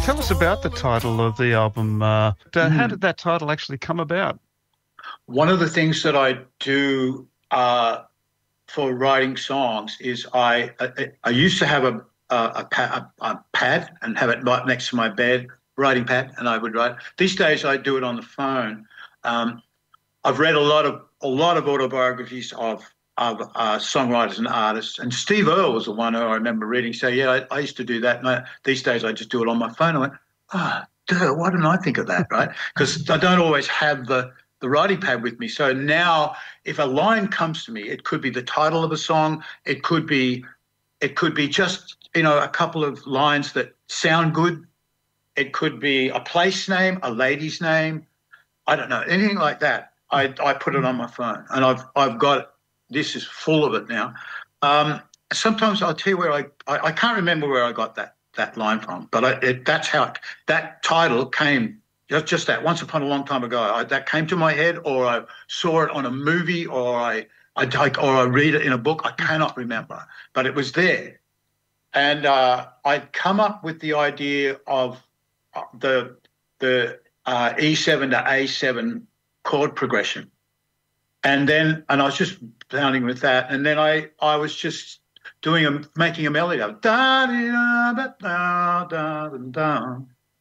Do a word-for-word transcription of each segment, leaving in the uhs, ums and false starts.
tell us about the title of the album. Uh, uh, how did Mm. that title actually come about? One of the things that I do uh, for writing songs is I I, I used to have a a, a, pa- a a pad and have it right next to my bed, writing pad, and I would write. These days I do it on the phone. Um, I've read a lot of a lot of autobiographies of of uh, songwriters and artists, and Steve Earle was the one who I remember reading. So yeah, I, I used to do that. And I, these days I just do it on my phone. I went, ah, duh, why didn't I think of that? Right? Because I don't always have the the writing pad with me. So now, if a line comes to me, it could be the title of a song. It could be it could be just you know a couple of lines that sound good. It could be a place name, a lady's name. I don't know, anything like that. I, I put it on my phone, and I've I've got this is full of it now. Um, Sometimes I'll tell you where I, I I can't remember where I got that that line from, but I, it, that's how it, that title came. Just just that once upon a long time ago, I, that came to my head, or I saw it on a movie, or I I take or I read it in a book. I cannot remember, but it was there, and uh, I'd come up with the idea of uh, the the uh, E seven to A seven chord progression. And then, and I was just pounding with that. And then I, I was just doing a, making a melody of da da da da da da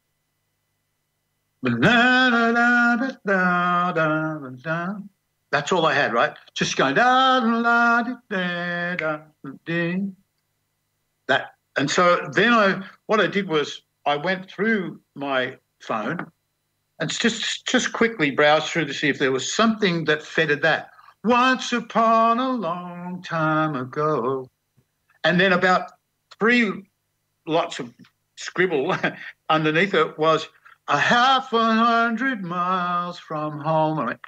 da da da da. That's all I had, right? Just going da da da da da da. That, and so then I, what I did was I went through my phone and just just quickly browse through to see if there was something that fitted that. Once upon a long time ago, and then about three lots of scribble underneath it was a half a hundred miles from home. I went,